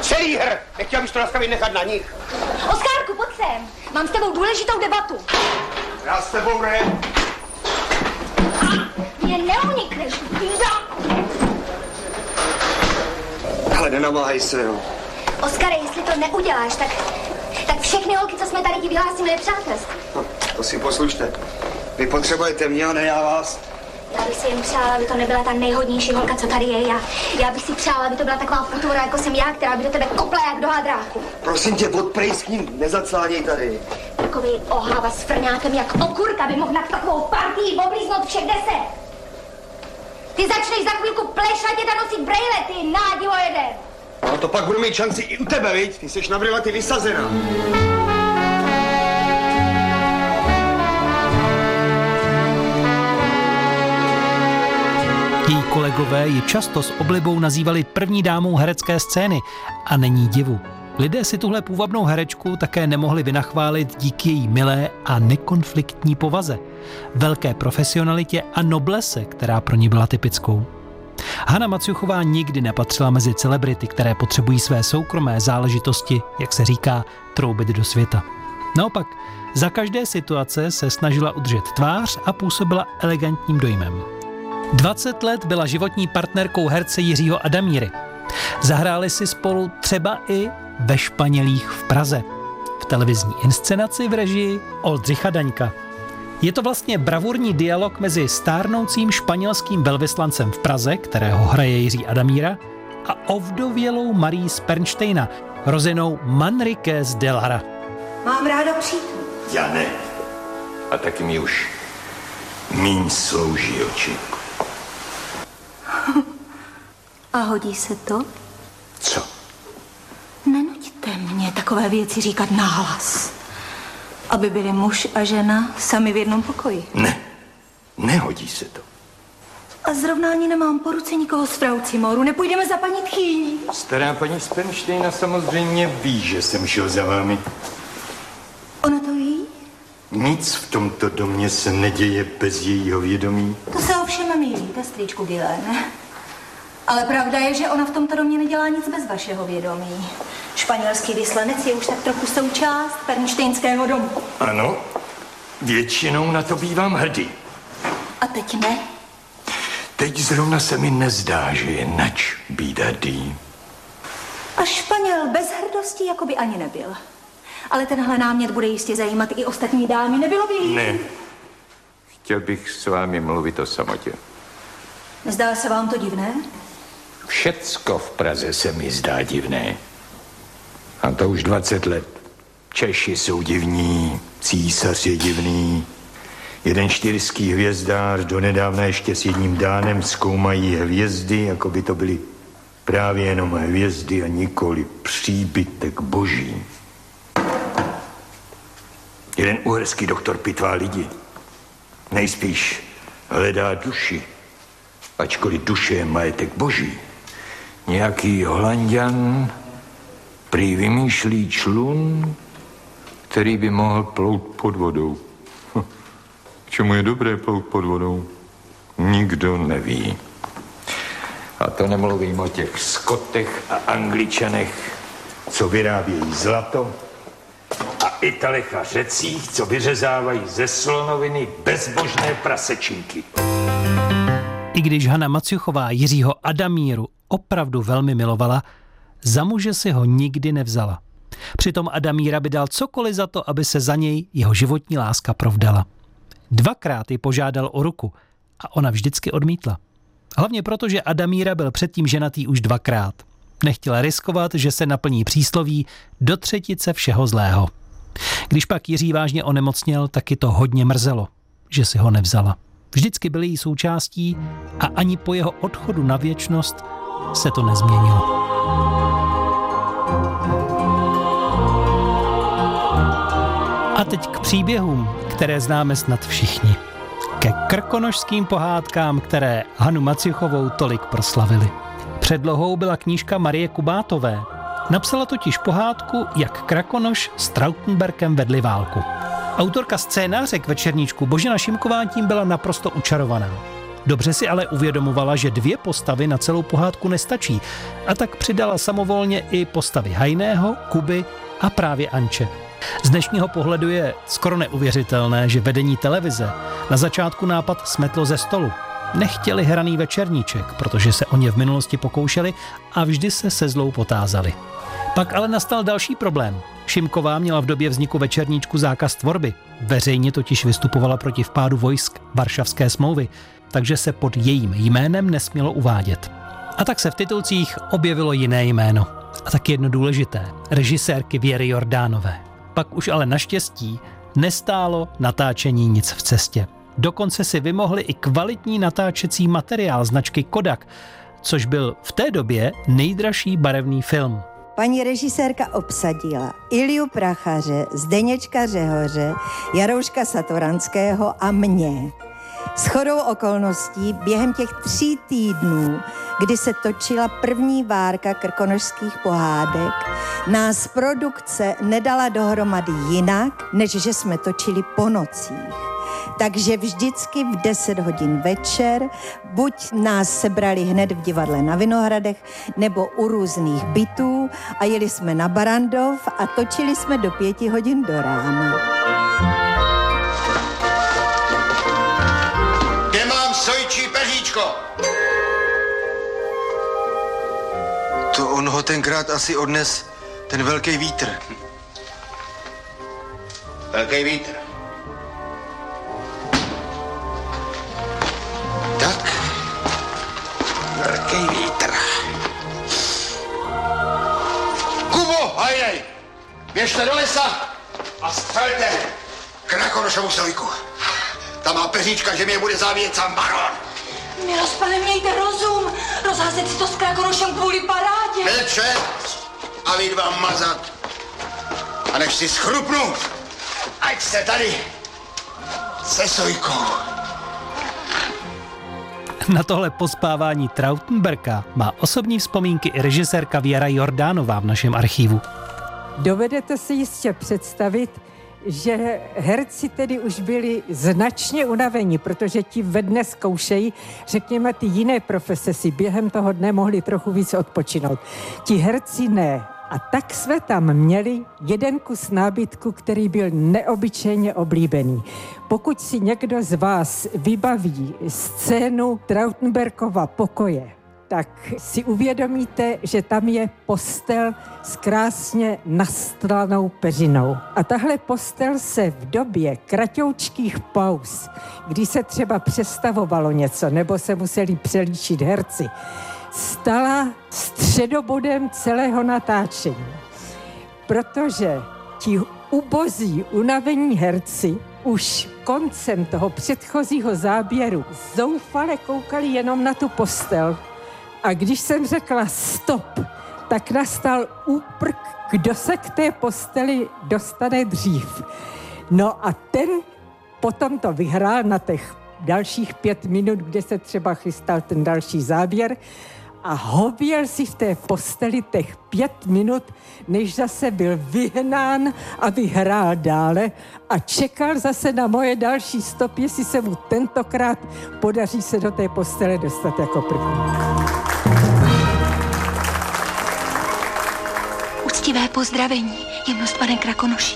Celý hr! Nechtěl bys to laskavě nechat na nich. Oskárku, pojď sem. Mám s tebou důležitou debatu. Já s tebou ne. Mě neunikneš. Ale nenamáhej se, jo. Oskare, jestli to neuděláš, tak všechny holky, co jsme tady, ti vyhlásíme nepřátelství. No, to si poslušte. Vy potřebujete mě a ne já vás. Já bych si jen přála, aby to nebyla ta nejhodnější holka, co tady je. Já bych si přála, aby to byla taková futura, jako jsem já, která by do tebe kopla jak do hadráku. Prosím tě, odprej s ním, nezacláněj tady. Takový ohava s frňákem jak okurka by mohl na takovou partii oblíznout všech 10. Ty začneš za chvilku plešatě a nosit brejlety, nádivo jeden. No to pak budu mít šanci i u tebe, viď? Ty jsi na brejlety vysazená. Její kolegové ji často s oblibou nazývali první dámou herecké scény a není divu. Lidé si tuhle půvabnou herečku také nemohli vynachválit díky její milé a nekonfliktní povaze, velké profesionalitě a noblese, která pro ní byla typickou. Hana Maciuchová nikdy nepatřila mezi celebrity, které potřebují své soukromé záležitosti, jak se říká, troubit do světa. Naopak, za každé situace se snažila udržet tvář a působila elegantním dojmem. 20 let byla životní partnerkou herce Jiřího Adamíry. Zahráli si spolu třeba i Ve Španělích v Praze, v televizní inscenaci v režii Oldřicha Daňka. Je to vlastně bravurní dialog mezi stárnoucím španělským velvyslancem v Praze, kterého hraje Jiří Adamíra, a ovdovělou Marí z Pernštejna, rozenou Manriquez de Lara. Mám ráda přítel. Já ne. A taky mi už míň slouží oči. A hodí se to? Co? Nenuďte mě takové věci říkat nahlas. Aby byli muž a žena sami v jednom pokoji. Ne, nehodí se to. A zrovna ani nemám po ruce nikoho z frau Cimoru. Nepůjdeme za paní tchýní. Stará paní z Pernštejna samozřejmě ví, že jsem šel za vámi. Ona to ví? Nic v tomto domě se neděje bez jejího vědomí. To se ovšem mýlíte, strýčku Gilén. Ale pravda je, že ona v tomto domě nedělá nic bez vašeho vědomí. Španělský vyslanec je už tak trochu součást pernštejnského domu. Ano, většinou na to bývám hrdý. A teď ne? Teď zrovna se mi nezdá, že je nač být hrdý. A Španěl bez hrdosti jako by ani nebyl. Ale tenhle námět bude jistě zajímat i ostatní dámy, nebylo by jí? Ne, chtěl bych s vámi mluvit o samotě. Nezdá se vám to divné? Všecko v Praze se mi zdá divné. A to už 20 let. Češi jsou divní, císař je divný. Jeden štyrský hvězdář donedávna ještě s jedním dánem zkoumají hvězdy, jako by to byly právě jenom hvězdy a nikoli příbytek boží. Jeden uherský doktor pitvá lidi. Nejspíš hledá duši, ačkoliv duše je majetek boží. Nějaký Holanďan prý vymýšlí člun, který by mohl plout pod vodou. K čemu je dobré plout pod vodou? Nikdo neví. A to nemluvím o těch Skotech a Angličanech, co vyrábějí zlato, a Italech a Řecích, co vyřezávají ze slonoviny bezbožné prasečinky. I když Hana Maciuchová Jiřího Adamíru opravdu velmi milovala, za muže si ho nikdy nevzala. Přitom Adamíra by dal cokoliv za to, aby se za něj jeho životní láska provdala. 2krát ji požádal o ruku a ona vždycky odmítla. Hlavně proto, že Adamíra byl předtím ženatý už 2krát. Nechtěla riskovat, že se naplní přísloví do třetice všeho zlého. Když pak Jiří vážně onemocněl, taky to hodně mrzelo, že si ho nevzala. Vždycky byl její součástí a ani po jeho odchodu na věčnost se to nezměnilo. A teď k příběhům, které známe snad všichni. Ke krkonošským pohádkám, které Hanu Maciuchovou tolik proslavily. Předlohou byla knížka Marie Kubátové. Napsala totiž pohádku, jak Krakonoš s Trautenbergem vedli válku. Autorka scénáře k večerníčku Božena Šimková tím byla naprosto učarovaná. Dobře si ale uvědomovala, že 2 postavy na celou pohádku nestačí a tak přidala samovolně i postavy Hajného, Kuby a právě Anče. Z dnešního pohledu je skoro neuvěřitelné, že vedení televize na začátku nápad smetlo ze stolu. Nechtěli hraný večerníček, protože se o ně v minulosti pokoušeli a vždy se se zlou potázali. Pak ale nastal další problém. Šimková měla v době vzniku večerníčku zákaz tvorby. Veřejně totiž vystupovala proti vpádu vojsk Varšavské smlouvy, takže se pod jejím jménem nesmělo uvádět. A tak se v titulcích objevilo jiné jméno. A tak jedno důležité, režisérky Věry Jordánové. Pak už ale naštěstí nestálo natáčení nic v cestě. Dokonce si vymohli i kvalitní natáčecí materiál značky Kodak, což byl v té době nejdražší barevný film. Paní režisérka obsadila Iliu Prachaře, Zdeněčka Řehoře, Jarouška Satoranského a mě. Shodou okolností během těch 3 týdnů, kdy se točila první várka krkonošských pohádek, nás produkce nedala dohromady jinak, než že jsme točili po nocích. Takže vždycky v 10 hodin večer buď nás sebrali hned v divadle na Vinohradech nebo u různých bytů a jeli jsme na Barandov a točili jsme do 5 hodin do rána. Kde mám sojčí peříčko? To on ho tenkrát asi odnes ten velký vítr. Velký vítr. Tak. Velký vítr. Kubo, hajnej! Běžte do lesa a střelte Krakonošovu sojku. Tam má peříčka, že mě bude závět sám baron. Miloš, pane, mějte rozum. Rozházet si to s Krakonošem kvůli parádě. Mlčet a vy 2 mazat. A než si schrupnu, ať se tady se sojkou. Na tohle pospávání Trautenberka má osobní vzpomínky i režisérka Věra Jordánová v našem archivu. Dovedete si jistě představit, že herci tedy už byli značně unavení, protože ti ve dne zkoušejí, řekněme, ty jiné profese si během toho dne mohli trochu víc odpočinout. Ti herci ne. A tak jsme tam měli jeden kus nábytku, který byl neobyčejně oblíbený. Pokud si někdo z vás vybaví scénu Trautenbergova pokoje, tak si uvědomíte, že tam je postel s krásně nastlanou peřinou. A tahle postel se v době kratoučkých pauz, kdy se třeba přestavovalo něco, nebo se museli přelíčit herci, stala středobodem celého natáčení. Protože ti ubozí, unavení herci už koncem toho předchozího záběru zoufale koukali jenom na tu postel. A když jsem řekla stop, tak nastal úprk, kdo se k té posteli dostane dřív. No a ten potom to vyhrál na těch dalších 5 minut, kde se třeba chystal ten další záběr a hověl si v té posteli těch 5 minut, než zase byl vyhnán, aby hrál dále a čekal zase na moje další stop, jestli se mu tentokrát podaří se do té postele dostat jako první. Uctivé pozdravení, jemnost pane Krakonoši.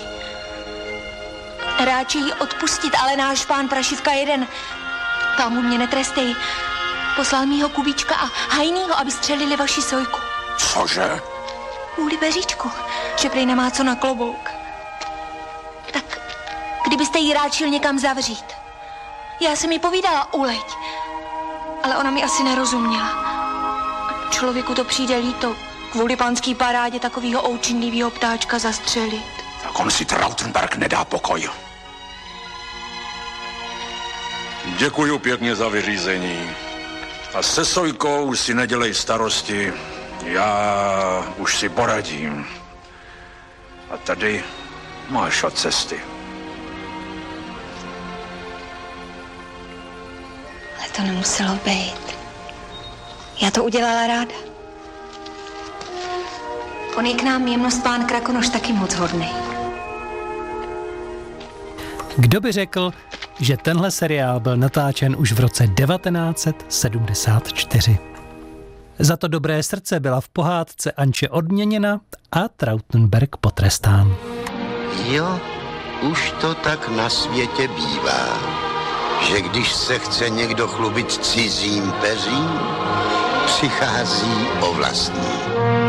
Ráči jí odpustit, ale náš pán Prašivka jeden, pámu mě netrestej, poslal mýho Kubíčka a Hajnýho, aby střelili vaši sojku. Cože? Kvůli peříčku, že prej nemá co na klobouk. Tak kdybyste jí ráčil někam zavřít. Já jsem jí povídala uleď, ale ona mi asi nerozuměla. Člověku to přijde líto, kvůli panský parádě takovýho oučinlivýho ptáčka zastřelit. Tak on si Trautenberg nedá pokoj. Děkuju pěkně za vyřízení. A se sojkou si nedělej starosti, já už si poradím. A tady máš od cesty. Ale to nemuselo být. Já to udělala ráda. On je k nám jemnost pán Krakonoš taky moc hodnej. Kdo by řekl, že tenhle seriál byl natáčen už v roce 1974. Za to dobré srdce byla v pohádce Anče odměněna a Trautenberg potrestán. Jo, už to tak na světě bývá, že když se chce někdo chlubit cizím peřím, přichází o vlastní.